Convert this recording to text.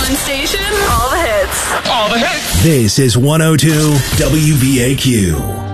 One station, all the hits. All the hits. This is 102 WVAQ.